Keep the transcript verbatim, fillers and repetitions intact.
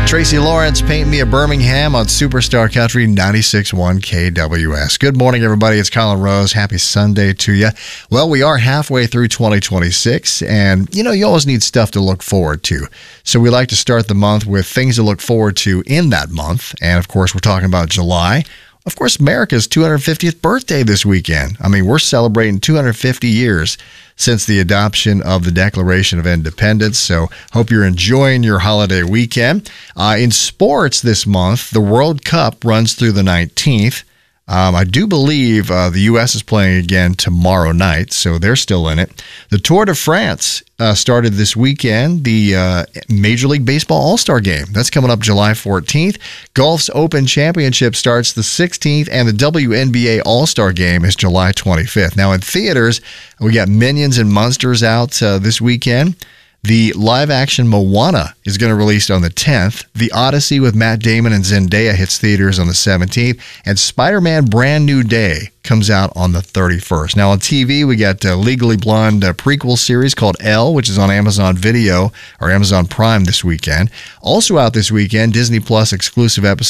Tracy Lawrence, Paint Me a Birmingham on Superstar Country ninety-six point one K W S. Good morning, everybody. It's Colin Rose. Happy Sunday to you. Well, we are halfway through twenty twenty-six, and, you know, you always need stuff to look forward to. So we like to start the month with things to look forward to in that month. And, of course, we're talking about July. Of course, America's two hundred fiftieth birthday this weekend. I mean, we're celebrating two hundred fifty years since the adoption of the Declaration of Independence. So hope you're enjoying your holiday weekend. Uh, in sports this month, the World Cup runs through the nineteenth. Um, I do believe uh, the U S is playing again tomorrow night, so they're still in it. The Tour de France uh, started this weekend, the uh, Major League Baseball All-Star Game. That's coming up July fourteenth. Golf's Open Championship starts the sixteenth, and the W N B A All-Star Game is July twenty-fifth. Now, in theaters, we got Minions and Monsters out uh, this weekend. The live-action Moana is going to release on the tenth. The Odyssey with Matt Damon and Zendaya hits theaters on the seventeenth. And Spider-Man Brand New Day comes out on the thirty-first. Now, on T V, we got a Legally Blonde uh, prequel series called Elle, which is on Amazon Video or Amazon Prime this weekend. Also out this weekend, Disney Plus exclusive episode